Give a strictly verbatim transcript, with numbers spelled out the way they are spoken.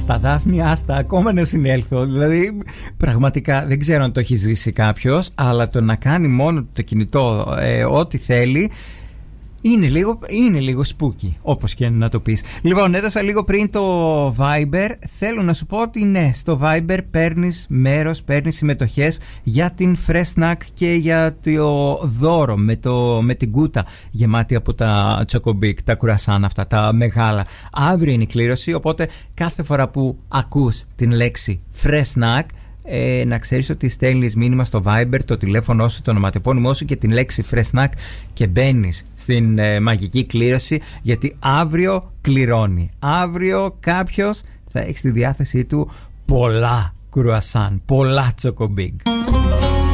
Άστα Δάφνη, άστα, ακόμα να συνέλθω. Δηλαδή πραγματικά δεν ξέρω αν το έχει ζήσει κάποιος, αλλά το να κάνει μόνο το κινητό ε, ό,τι θέλει είναι λίγο, είναι λίγο spooky, όπως και να το πεις. Λοιπόν, έδωσα λίγο πριν το Viber. Θέλω να σου πω ότι ναι, στο Viber παίρνεις μέρος, παίρνεις συμμετοχές για την Fresh Snack και για το δώρο με, το, με την κούτα γεμάτη από τα Chocobig, τα κουρασάν αυτά, τα μεγάλα. Αύριο είναι η κλήρωση, οπότε κάθε φορά που ακούς την λέξη Fresh Snack, Ε, να ξέρεις ότι στέλνεις μήνυμα στο Viber, το τηλέφωνο σου, το ονοματεπώνυμό σου και την λέξη Fresh Snack και μπαίνεις στην ε, μαγική κλήρωση, γιατί αύριο κληρώνει. Αύριο κάποιος θα έχει στη διάθεσή του πολλά κρουασάν, πολλά Chocobig.